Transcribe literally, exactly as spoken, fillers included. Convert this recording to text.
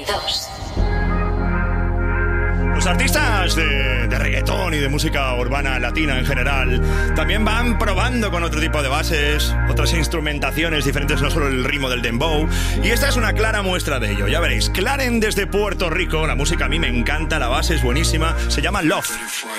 dos. Los artistas de, de reggaetón y de música urbana latina en general también van probando con otro tipo de bases, otras instrumentaciones diferentes, no solo el ritmo del dembow. Y esta es una clara muestra de ello. Ya veréis, Clarence desde Puerto Rico, la música a mí me encanta, la base es buenísima, se llama Love.